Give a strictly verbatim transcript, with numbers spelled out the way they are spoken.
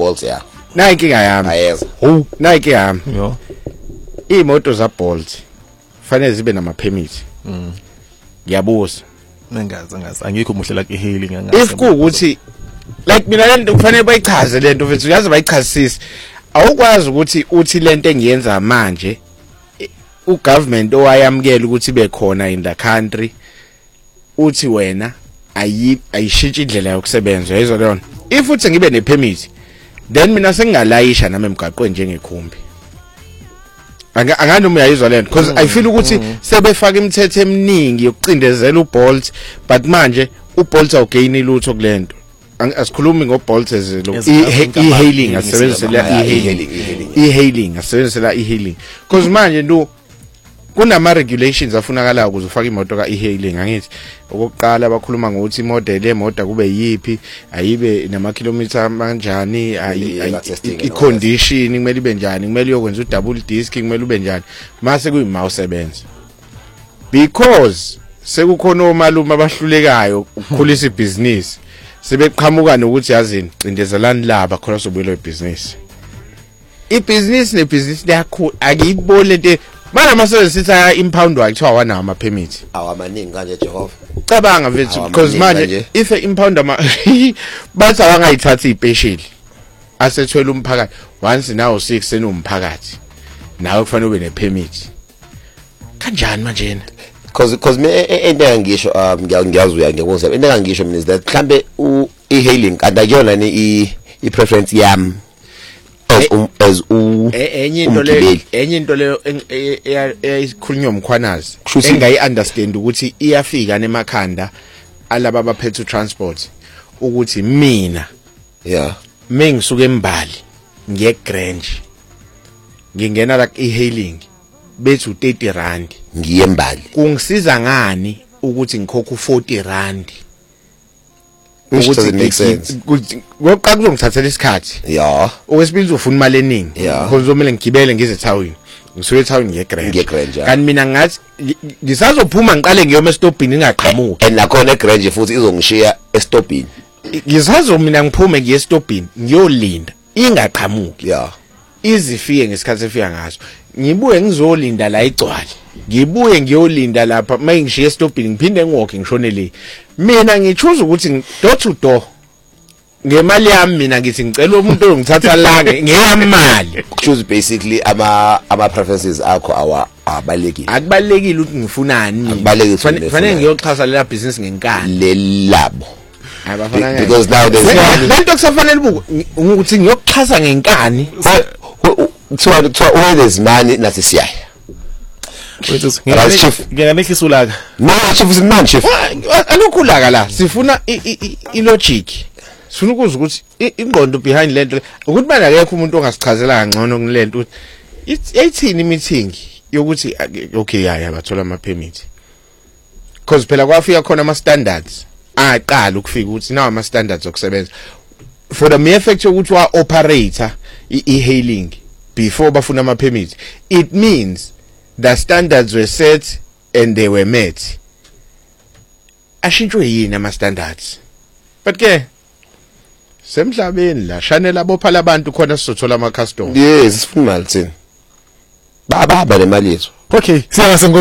Bolt yeah Nike yami ayeza oh Nike yami yo imoto za Bolt fanele zibe nama permit mm ngiyabuza nengazi ngazi angikho muhle like e-hailing angazi if kuukuthi like mina lento kufanele bayichaze lento mfethu uyazi bayichazisise awukwazi ukuthi uthi lento engiyenza manje ugovernment owayamukela ukuthi ibe khona in the country uthi wena ayi ayishintshe indlela yokusebenza yezwa lona if uthi ngibe ne permit then mina sengingalayisha nami emgaqweni njengekhumbi anga anganoma uyayizwa lento because I feel ukuthi sebefaka imithetho eminingi yokucindezela uBolt but manje uBolt awugain ilutho kulento asikhulumi ngoBolt ezelo e-hailing asebenzisela e-hailing e-hailing asebenzisela e-hailing because manje ndu kunama regulations afunakala ukuze ufake imoto ka e-hailing angithi okokuqala bakhuluma ngokuthi model yemoto kube yipi ayibe nama kilometer kanjani i-condition kumele ibe njani kumele uyokwenza u-double disc kumele ube njani mase kuyima usebenza because sekukhona omalume abahlulekayo ukukhulisa ibusiness sebeqhamuka nokuthi yazini cindezelani laba khona sobuyela ibusiness ibusiness nebusiness yakho akuyibole lento mana mase sitha impound wakhe kuthiwa wana ama permit awamaningi kanje Jehova cabanga mfethu because manje if impound ama bathi awangayithatha izipecial asethwele umphakathi once now six senomphakathi nawe kufanele ube ne permit kanjani manje na cause cause me into engisho um ngiyazi uya ngiyakuzwa into engisho mina is that mhlambe e-hailing andayona ni i preference yami as u enye into le enye into le eyayikhulunywa umkhwanazi engayi understand ukuthi iyafika nemakhanda alaba abaphethe transport ukuthi mina yeah mengisuka embali ngiye Grange ngingena la e-hailing bethu thirty rand ngiye embali kungisiza ngani ukuthi ngikhokha u-forty rand ukuthi make sense ngoqa kuzongithathela isikhathi yeah okwesibili ufuna imali eningi ngizomela ngigibele ngize eTown ngisuke eTown ngiye Grange kanti mina ngathi ngisazophuma ngiqale ngiyoma estopini ngingaqhamuki and nakhona eGrange futhi izongishiya estopini ngisazo mina ngiphume ngiye estopini ngiyolinda ingaqhamuki yeah izifike ngesikhathi efika ngaso ngibuye ngizolinda la igcwali ngibuye ngiyolinda lapha mayingishiye estopini ngiphinde ngiwalk ngishone le mina ngichoose ukuthi door to door ngemali yami mina ngithi ngicela umuntu ongithatha la ngeyamali choose basically ama ama preferences akho awa abalekile akubalekile ukuthi ngifunani kufanele ngiyoxhasa lela business ngenkani lelabo abafana because now there's lento kusafanele ukuthi ngiyoxhasa ngenkani kuthiwa kuthiwa when there's money nathi siyaya wethu ngiyanehlisa ulaka no chief is man chief alokhulaka la sifuna i logic sifuna ukuzwa ukuthi ingqondo behind lento ukuthi manje akekho umuntu ongasichazela kangcono kulento ukuthi ethini meeting yokuthi okay yaya bathola ama permit because phela kwafika khona ama standards aqala ukufika ukuthi nawo ama standards okusebenza for the mere fact ukuthi wa operator e-hailing before bafuna ama permit it means the standards were set and they were met ashintshwe yini ama standards but ke semhlabeni la channel abophala abantu khona sizothola ama customer yes sifuna imali thina baba baba le mali yethu okay siyabonga.